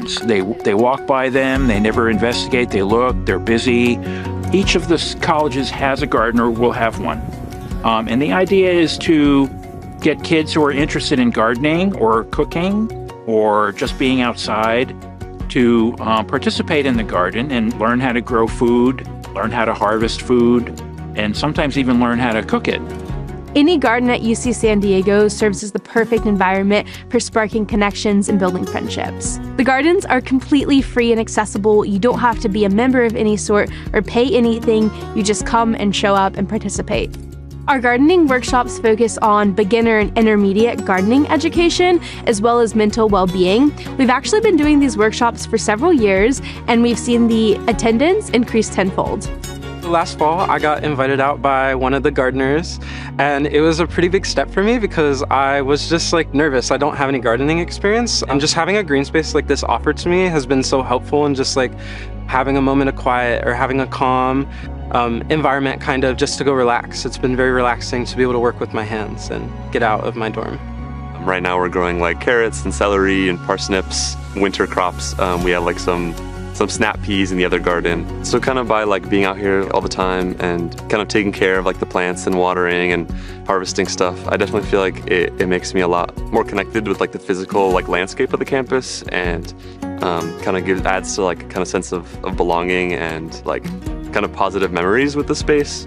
gardens. They walk by them, they never investigate, they look, they're busy. Each of the colleges has a garden or will have one. And the idea is to get kids who are interested in gardening or cooking or just being outside to participate in the garden and learn how to grow food, learn how to harvest food, and sometimes even learn how to cook it. Any garden at UC San Diego serves as the perfect environment for sparking connections and building friendships. The gardens are completely free and accessible. You don't have to be a member of any sort or pay anything. You just come and show up and participate. Our gardening workshops focus on beginner and intermediate gardening education, as well as mental well-being. We've actually been doing these workshops for several years, and we've seen the attendance increase tenfold. Last fall, I got invited out by one of the gardeners, and it was a pretty big step for me because I was just nervous. I don't have any gardening experience, and just having a green space like this offered to me has been so helpful in just having a moment of quiet or having a calm environment kind of just to go relax. It's been very relaxing to be able to work with my hands and get out of my dorm. Right now we're growing carrots and celery and parsnips, winter crops. We have some snap peas in the other garden. So kind of by being out here all the time and kind of taking care of the plants and watering and harvesting stuff, I definitely feel it makes me a lot more connected with the physical landscape of the campus, and kind of adds to kind of sense of belonging and kind of positive memories with the space.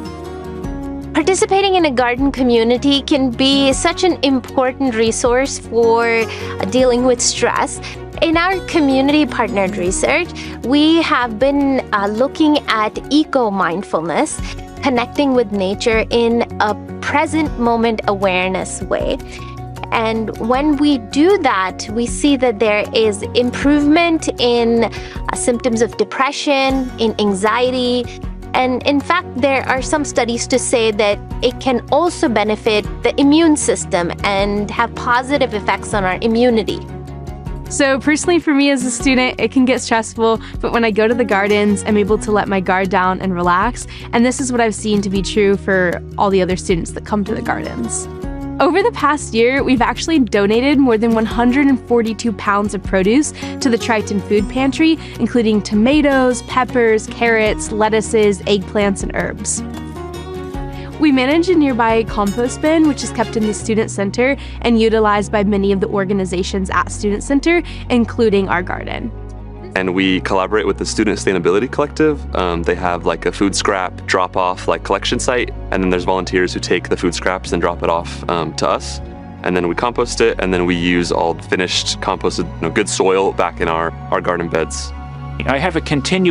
Participating in a garden community can be such an important resource for dealing with stress. In our community-partnered research, we have been looking at eco-mindfulness, connecting with nature in a present moment awareness way. And when we do that, we see that there is improvement in symptoms of depression, in anxiety, and in fact, there are some studies to say that it can also benefit the immune system and have positive effects on our immunity. So personally for me as a student, it can get stressful, but when I go to the gardens, I'm able to let my guard down and relax. And this is what I've seen to be true for all the other students that come to the gardens. Over the past year, we've actually donated more than 142 pounds of produce to the Triton Food Pantry, including tomatoes, peppers, carrots, lettuces, eggplants, and herbs. We manage a nearby compost bin, which is kept in the Student Center and utilized by many of the organizations at Student Center, including our garden. And we collaborate with the Student Sustainability Collective. They have a food scrap drop-off collection site, and then there's volunteers who take the food scraps and drop it off to us. And then we compost it, and then we use all the finished composted good soil back in our garden beds. I have a continuous